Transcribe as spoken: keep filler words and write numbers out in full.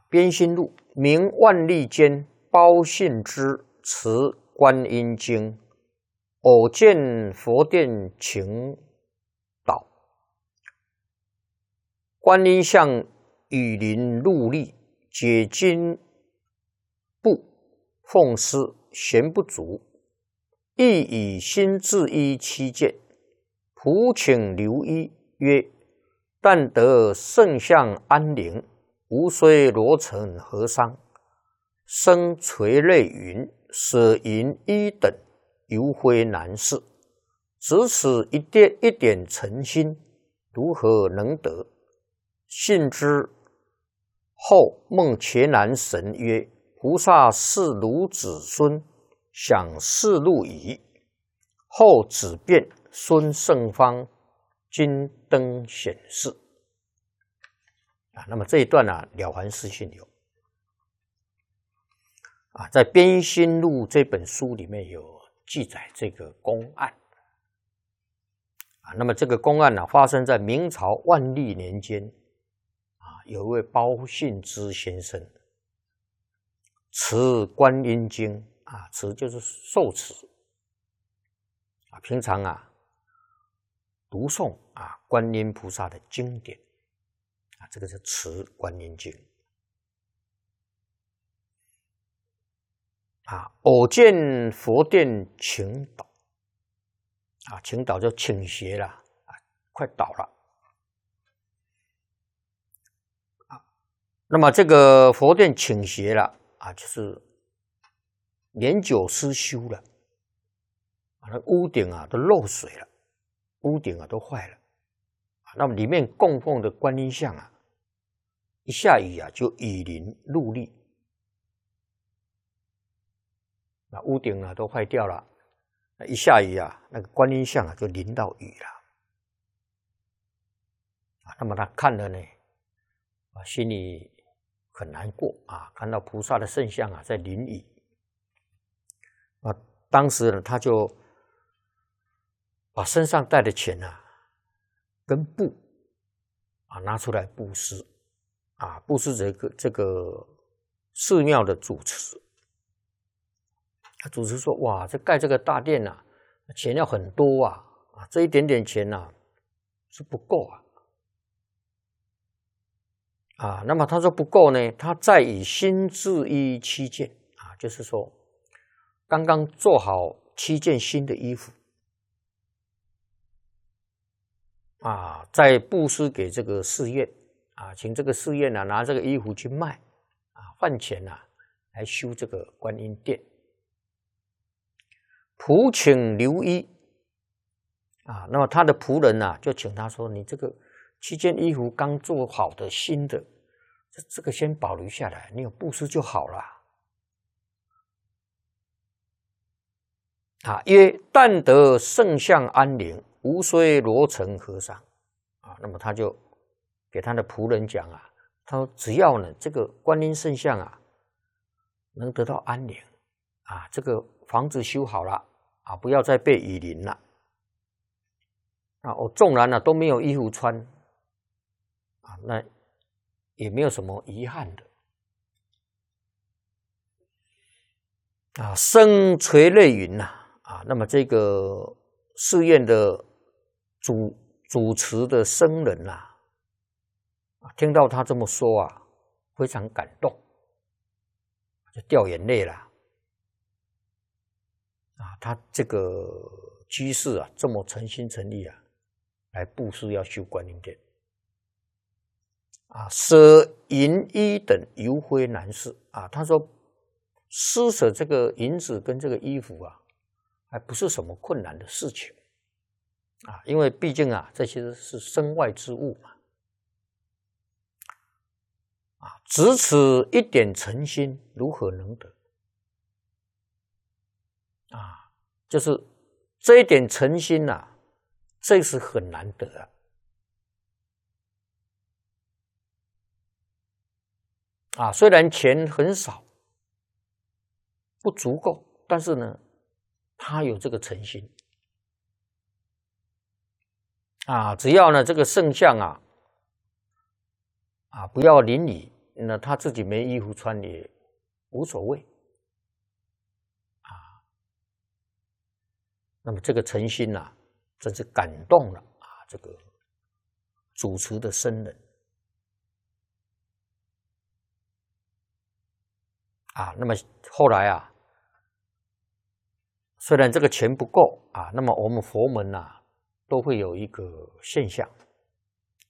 编心录，明万历间，包信之持观音经，偶见佛殿请导，观音像雨林陆立，解经部奉师贤不足，亦以心自依七件，仆请留一曰：但得圣相安宁，无虽罗成和尚，生垂泪云，舍银一等，犹非难事。只此一点一点诚心，如何能得？信之后，梦伽蓝神曰：菩萨是汝子孙，享世路矣。后子辩孙圣方，金灯显示。啊，那么这一段呢、啊，了凡四训有啊，在《编心录》这本书里面有记载这个公案啊。那么这个公案呢、啊，发生在明朝万历年间啊，有一位包信之先生持观音经啊，持就是受持啊，平常啊读诵啊观音菩萨的经典。啊，这个是持观音经啊。偶见佛殿倾倒啊，倾倒就倾斜了啊，快倒了啊。那么这个佛殿倾斜了啊，就是年久失修了啊，那屋顶啊都漏水了，屋顶啊都坏了。那么里面供奉的观音像啊，一下雨啊就雨淋陆立，那屋顶啊都坏掉了，那一下雨啊，那个观音像啊就淋到雨了啊。那么他看了呢，啊，心里很难过啊，看到菩萨的圣像啊在淋雨啊，当时呢他就把身上带的钱啊跟布啊拿出来布施啊，布施这个这个寺庙的主持。主持说：“哇，这盖这个大殿啊，钱要很多啊，啊，这一点点钱啊是不够啊。啊，那么他说不够呢，他再以新制衣七件啊，就是说刚刚做好七件新的衣服。”啊，再布施给这个寺院啊，请这个寺院啊拿这个衣服去卖啊，换钱啊来修这个观音殿。仆请留一啊，那么他的仆人啊就请他说：“你这个七件衣服刚做好的新的，这这个先保留下来，你有布施就好了。”啊，曰：但得圣相安宁，无虽罗成和尚啊。那么他就给他的仆人讲啊，他说只要呢这个观音圣像啊能得到安宁啊，这个房子修好了啊，不要再被雨淋了啊。我纵然呢、啊、都没有衣服穿啊，那也没有什么遗憾的啊。生垂泪云呐、啊。啊，那么这个寺院的主主持的僧人呐、啊，听到他这么说啊，非常感动，就掉眼泪了。啊，他这个居士啊，这么诚心诚意啊，来布施要修观音殿，啊，舍银衣等犹非难事啊。他说，施舍这个银子跟这个衣服啊。还不是什么困难的事情啊，因为毕竟啊，这些是身外之物嘛。啊，只此一点诚心，如何能得？啊，就是这一点诚心呐、啊，这是很难得啊。啊，虽然钱很少，不足够，但是呢。他有这个诚心啊，只要呢这个圣像啊啊不要淋雨， 那他自己没衣服穿也无所谓啊。那么这个诚心呐、啊，真是感动了啊！这个主持的僧人啊，那么后来啊，虽然这个钱不够啊，那么我们佛门呐、啊，都会有一个现象。